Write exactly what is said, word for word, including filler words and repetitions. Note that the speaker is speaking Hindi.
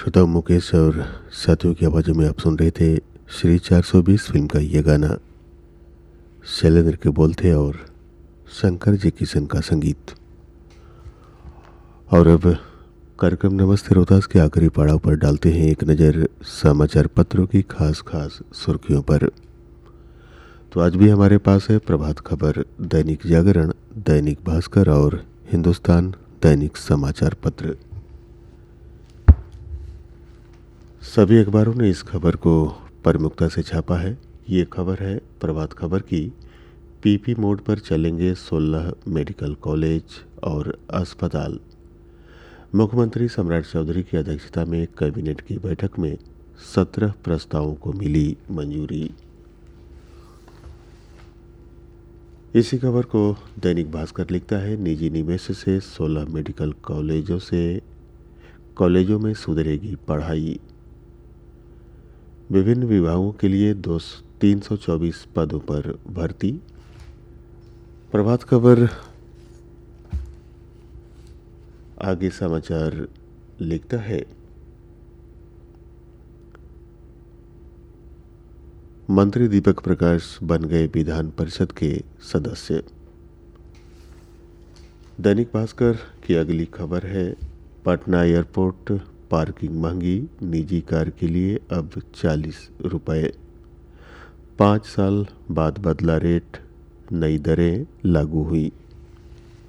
श्रोता मुकेश और साथियों की आवाज़ों में आप सुन रहे थे श्री चार सौ बीस फिल्म का ये गाना। शैलेंद्र के बोल थे और शंकर जी किशन का संगीत। और अब कार्यक्रम नमस्ते रोहतास के आखिरी पड़ाव पर डालते हैं एक नज़र समाचार पत्रों की खास खास सुर्खियों पर। तो आज भी हमारे पास है प्रभात खबर, दैनिक जागरण, दैनिक भास्कर और हिंदुस्तान दैनिक समाचार पत्र। सभी अखबारों ने इस खबर को प्रमुखता से छापा है। ये खबर है प्रभात खबर की। पीपी मोड पर चलेंगे सोलह मेडिकल कॉलेज और अस्पताल। मुख्यमंत्री सम्राट चौधरी की अध्यक्षता में कैबिनेट की बैठक में सत्रह प्रस्तावों को मिली मंजूरी। इसी खबर को दैनिक भास्कर लिखता है, निजी निवेश से सोलह मेडिकल कॉलेजों से कॉलेजों में सुधरेगी पढ़ाई। विभिन्न विभागों के लिए दो तीन सौ चौबीस पदों पर भर्ती। प्रभात खबर आगे समाचार लिखता है, मंत्री दीपक प्रकाश बन गए विधान परिषद के सदस्य। दैनिक भास्कर की अगली खबर है, पटना एयरपोर्ट पार्किंग महंगी, निजी कार के लिए अब चालीस रुपये। पाँच साल बाद बदला रेट, नई दरें लागू हुई।